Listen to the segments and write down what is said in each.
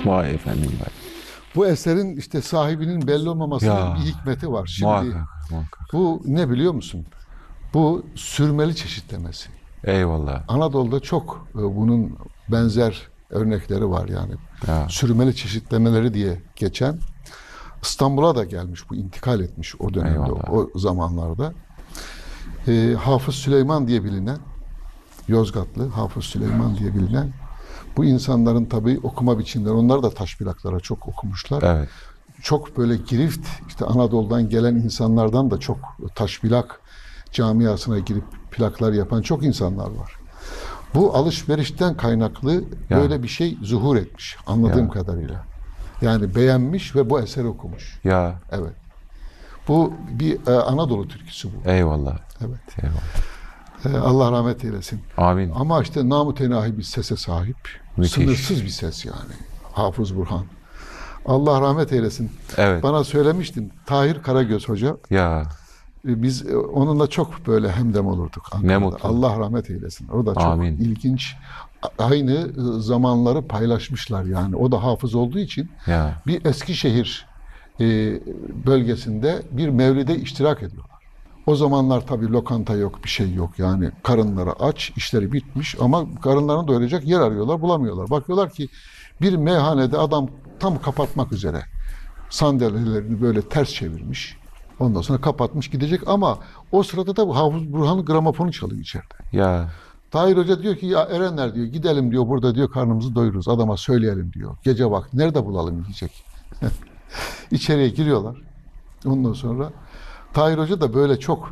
Vay efendim vay. Bu eserin işte sahibinin belli olmamasının Ya, bir hikmeti var. Şimdi muhakkak. bu ne biliyor musun? Bu sürmeli çeşitlemesi. Eyvallah. Anadolu'da çok bunun benzer örnekleri var yani. Ya. Sürmeli çeşitlemeleri diye geçen. İstanbul'a da gelmiş bu, intikal etmiş o dönemde, Eyvallah. o zamanlarda. Hafız Süleyman diye bilinen, Yozgatlı Hafız Süleyman diye bilinen, bu insanların tabii okuma biçimleri, onlar da taş plaklara çok okumuşlar. Evet. Çok böyle girift, işte Anadolu'dan gelen insanlardan da çok taş plak camiasına girip plaklar yapan çok insanlar var. Bu alışverişten kaynaklı böyle bir şey zuhur etmiş anladığım kadarıyla. Yani beğenmiş ve bu eseri okumuş. Ya. Evet. Bu bir Anadolu türküsü bu. Eyvallah. Evet. Eyvallah. Allah rahmet eylesin. Amin. Ama işte namütenahi bir sese sahip. Müthiş. Sınırsız bir ses yani. Hafız Burhan. Allah rahmet eylesin. Evet. Bana söylemiştin Tahir Karagöz Hoca. Ya. Biz onunla çok böyle hemdem olurduk Ankara'da. Ne mutlu. Allah rahmet eylesin. O da çok Amin. ilginç. Aynı zamanları paylaşmışlar yani. O da hafız olduğu için Ya. bir Eskişehir bölgesinde bir mevlide iştirak ediyorlar. O zamanlar tabii lokanta yok, bir şey yok. Yani karınları aç, işleri bitmiş ama karınlarını doyuracak yer arıyorlar, bulamıyorlar. Bakıyorlar ki bir meyhanede adam tam kapatmak üzere. Sandalyelerini böyle ters çevirmiş. Ondan sonra kapatmış gidecek ama o sırada da Hafız Burhan'ın gramofonu çalıyor içeride. Ya. Tahir Hoca diyor ki ya Erenler diyor gidelim diyor burada diyor karnımızı doyururuz adama söyleyelim diyor. Gece bak nerede bulalım diyecek. İçeriye giriyorlar. Ondan sonra Tahir Hoca da böyle çok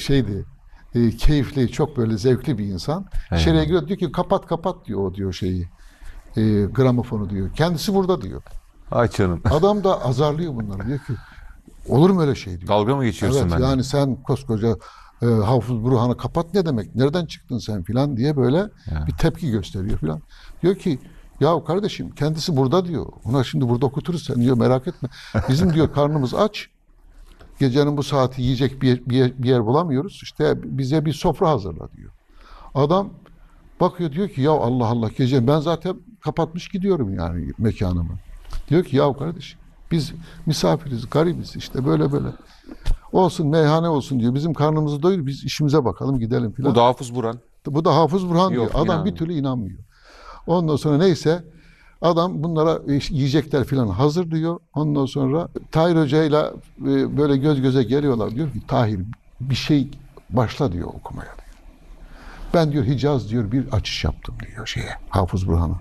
keyifli, çok böyle zevkli bir insan. Evet. İçeriye giriyor diyor ki kapat diyor o diyor gramofonu diyor. Kendisi burada diyor. Ay canım. Adam da azarlıyor bunları diyor ki olur mu öyle şey diyor. Dalga mı geçiyorsun Evet benimle? yani sen koskoca Hafız Burhan'ı kapat ne demek? Nereden çıktın sen filan diye böyle bir tepki gösteriyor filan. Diyor ki ya kardeşim kendisi burada diyor. Ona şimdi burada okuturuz sen diyor merak etme. Bizim diyor karnımız aç. Gecenin bu saati yiyecek bir yer bulamıyoruz. İşte bize bir sofra hazırla diyor. Adam bakıyor diyor ki ya Allah Allah gece ben zaten kapatmış gidiyorum yani mekanımı. Diyor ki ya kardeşim biz misafiriz, garibiz işte böyle. Olsun meyhane olsun diyor. Bizim karnımızı doyur biz işimize bakalım gidelim filan. Bu da Hafız Burhan. Bu da Hafız Burhan diyor. Yok, Adam inanmıyor. bir türlü inanmıyor. Ondan sonra neyse adam bunlara yiyecekler filan hazır diyor. Ondan sonra Tahir Hoca'yla böyle göz göze geliyorlar. Diyor ki Tahir bir şey başla diyor okumaya diyor. Ben diyor Hicaz diyor bir açış yaptım diyor Hafız Burhan'a.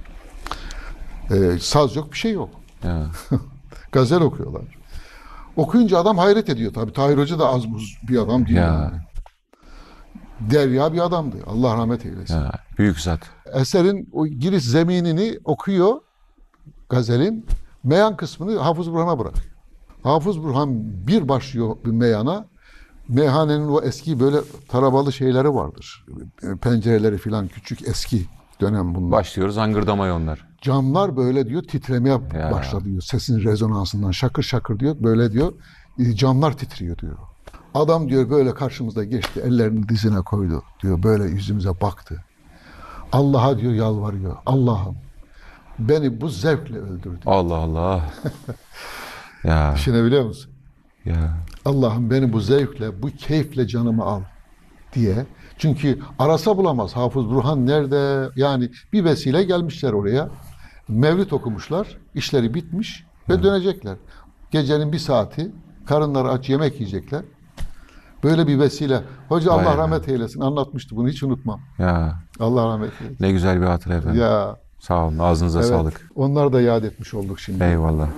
Saz yok bir şey yok. Ya. Gazel okuyorlar. Okuyunca adam hayret ediyor tabii. Tahir Hoca da az buz bir adam değil Ya. yani. Derya bir adamdı. Allah rahmet eylesin. Ya. Büyük zat. Eserin o giriş zeminini okuyor gazelin. Meyan kısmını Hafız Burhan'a bırakıyor. Hafız Burhan bir başlıyor bir meyana. Meyhanenin o eski böyle tarabalı şeyleri vardır. Pencereleri filan küçük eski dönem bunlar. Başlıyoruz hangırdamaya onlar. Camlar böyle diyor titremeye başladı diyor. Sesin rezonansından şakır şakır diyor. Böyle diyor camlar titriyor diyor. Adam diyor böyle karşımızda geçti. Ellerini dizine koydu diyor. Böyle yüzümüze baktı. Allah'a diyor yalvarıyor. Allah'ım beni bu zevkle öldür diyor. Allah Allah. Ya. Düşünebiliyor musun? Ya. Allah'ım beni bu zevkle, bu keyifle canımı al diye. Çünkü arasa bulamaz. Hafız Burhan nerede? Yani bir vesile gelmişler oraya. Mevlid okumuşlar. İşleri bitmiş ve dönecekler. Gecenin bir saati karınları aç yemek yiyecekler. Böyle bir vesile. Hoca Vay Allah be. rahmet eylesin. Anlatmıştı bunu hiç unutmam. Ya. Allah rahmet eylesin. Ne güzel bir hatıra efendim. Ya Sağ olun. Ağzınıza evet. sağlık. Onlar da yad etmiş olduk şimdi. Eyvallah.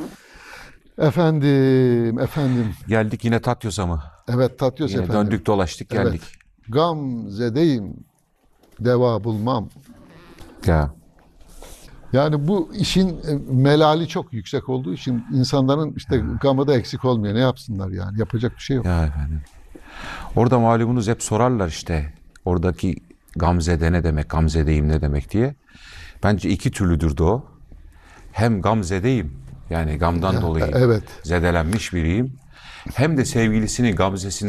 Efendim. Geldik yine Tatyos'a mı? Evet Tatyos Yine efendim. döndük dolaştık geldik. Evet. Gamzedeyim, deva bulmam. Ya. Yani bu işin melali çok yüksek olduğu için insanların işte gamı da eksik olmuyor. Ne yapsınlar yani? Yapacak bir şey yok. Ya efendim. Orada malumunuz hep sorarlar işte. Oradaki gamzede ne demek, gamzedeyim ne demek diye. Bence iki türlüdür de o. Hem gamzedeyim, yani gamdan dolayı Evet. zedelenmiş biriyim. Hem de sevgilisinin gamzesinden